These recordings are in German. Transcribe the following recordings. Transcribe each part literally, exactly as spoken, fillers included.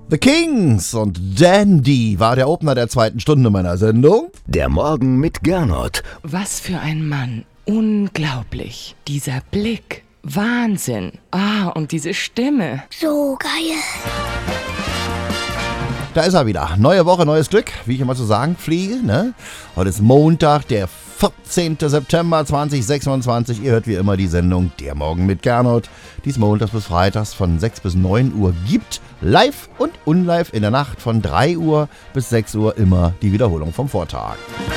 The Kings und Dandy war der Opener der zweiten Stunde meiner Sendung. Der Morgen mit Gernot. Was für ein Mann. Unglaublich. Dieser Blick. Wahnsinn. Ah, und diese Stimme. So geil. Da ist er wieder. Neue Woche, neues Glück, wie ich immer zu sagen pflege. Ne? Heute ist Montag, der vierzehnten September zweitausendsechsundzwanzig. Ihr hört wie immer die Sendung Der Morgen mit Gernot, die es montags bis freitags von sechs bis neun Uhr gibt. Live und unlive in der Nacht von drei Uhr bis sechs Uhr immer die Wiederholung vom Vortag.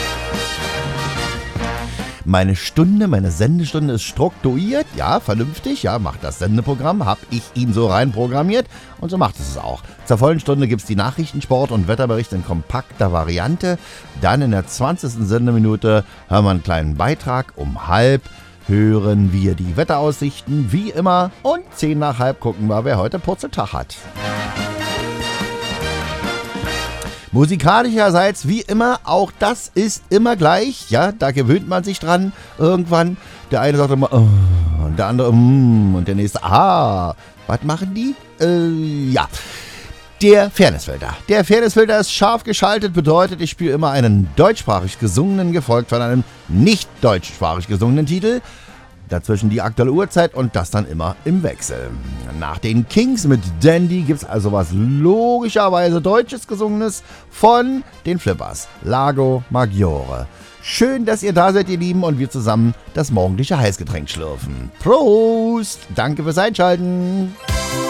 Meine Stunde, meine Sendestunde ist strukturiert, ja, vernünftig, ja, macht das Sendeprogramm, hab ich ihm so reinprogrammiert und so macht es es auch. Zur vollen Stunde gibt's die Nachrichten, Sport und Wetterbericht in kompakter Variante. Dann in der zwanzigsten Sendeminute hören wir einen kleinen Beitrag. Um halb hören wir die Wetteraussichten, wie immer. Und zehn nach halb gucken wir, wer heute Purzeltag hat. Musikalischerseits, wie immer, auch das ist immer gleich. Ja, da gewöhnt man sich dran irgendwann. Der eine sagt immer, oh, und der andere, mm, und der nächste, ah, was machen die? Äh, ja. Der Fairnessfilter. Der Fairnessfilter ist scharf geschaltet, bedeutet, ich spiele immer einen deutschsprachig gesungenen, gefolgt von einem nicht deutschsprachig gesungenen Titel. Dazwischen die aktuelle Uhrzeit und das dann immer im Wechsel. Nach den Kings mit Dandy gibt's also was logischerweise Deutsches Gesungenes von den Flippers. Lago Maggiore. Schön, dass ihr da seid, ihr Lieben, und wir zusammen das morgendliche Heißgetränk schlürfen. Prost! Danke fürs Einschalten!